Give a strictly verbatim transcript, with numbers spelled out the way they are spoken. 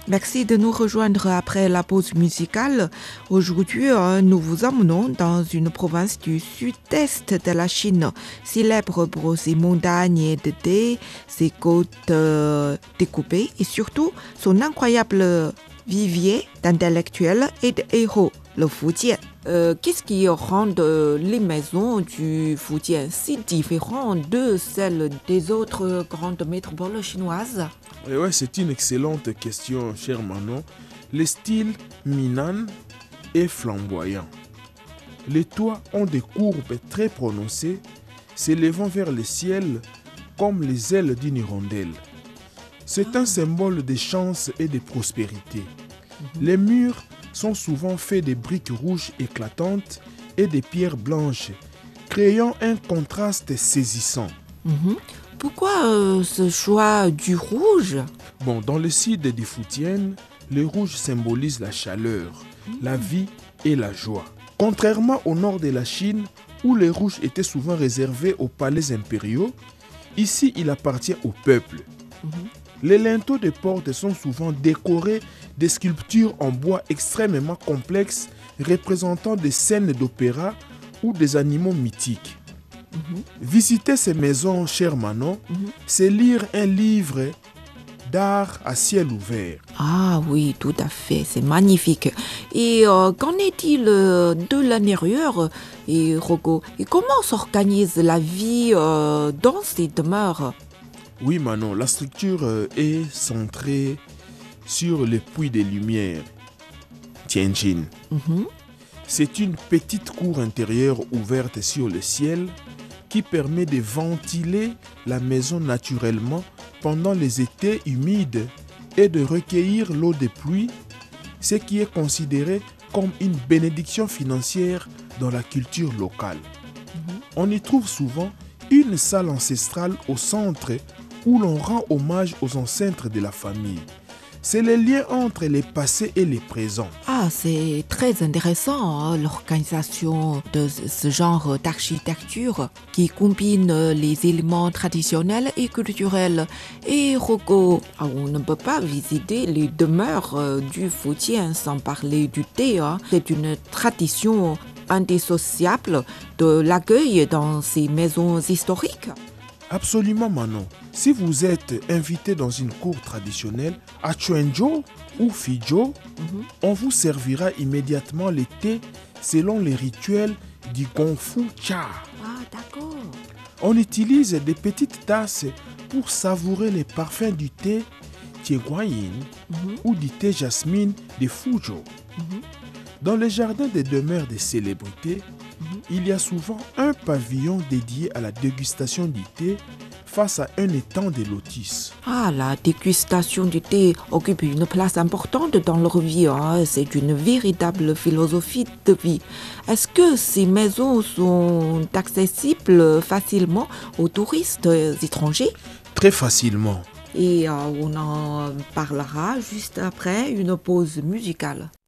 Merci de nous rejoindre après la pause musicale. Aujourd'hui, euh, nous vous emmenons dans une province du sud-est de la Chine, célèbre pour ses montagnes de thé, ses côtes euh, découpées et surtout son incroyable vivier d'intellectuels et de héros, le Fujian. Euh, Qu'est-ce qui rend euh, les maisons du Fujian si différentes de celles des autres grandes métropoles chinoises? Et ouais, c'est une excellente question, cher Manon. Le style Minnan est flamboyant. Les toits ont des courbes très prononcées, s'élevant vers le ciel comme les ailes d'une hirondelle. C'est un symbole de chance et de prospérité. Les murs sont souvent faits de briques rouges éclatantes et de pierres blanches, créant un contraste saisissant. Mhm. Pourquoi euh, ce choix du rouge? Bon, dans le sud du Fujian, le rouge symbolise la chaleur, la vie et la joie. Contrairement au nord de la Chine, où le rouge était souvent réservé aux palais impériaux, ici il appartient au peuple. Mhm. Les linteaux de porte sont souvent décorés de sculptures en bois extrêmement complexes représentant des scènes d'opéra ou des animaux mythiques. Mhm. Visiter ces maisons, cher Manon, Mhm. c'est lire un livre d'art à ciel ouvert. Ah oui, tout à fait, c'est magnifique. Et euh, qu'en est-il euh, de l'intérieur, et Rocco? Et comment s'organise la vie euh, dans ces demeures? Oui, Manon, la structure euh, est centrée sur le puits de lumière, Tianjin. Mhm. C'est une petite cour intérieure ouverte sur le ciel qui permet de ventiler la maison naturellement pendant les étés humides et de recueillir l'eau des pluies, ce qui est considéré comme une bénédiction financière dans la culture locale. Mhm. On y trouve souvent une salle ancestrale au centre où l'on rend hommage aux ancêtres de la famille. C'est le lien entre les passés et les présents. Ah, c'est très intéressant, hein, l'organisation de ce ce genre d'architecture qui combine les éléments traditionnels et culturels. Et Rocco, ah, on ne peut pas visiter les demeures euh, du Fujian sans parler du thé, hein. C'est une tradition indissociable de l'accueil dans ces maisons historiques. Absolument, Manon. Si vous êtes invité dans une cour traditionnelle à Quanzhou ou Fuzhou, Mhm. on vous servira immédiatement le thé selon les rituels du Gongfu Cha. Ah, d'accord. On utilise des petites tasses pour savourer les parfums du thé Tieguanyin Mhm. ou du thé jasmine de Fuzhou. Mhm. Dans les jardins des demeures des célébrités, Mhm. il y a souvent un pavillon dédié à la dégustation du thé face à un étang de lotus. Ah, la dégustation du thé occupe une place importante dans leur vie, hein. C'est une véritable philosophie de vie. Est-ce que ces maisons sont accessibles facilement aux touristes étrangers? Très facilement. Et euh, on en parlera juste après une pause musicale.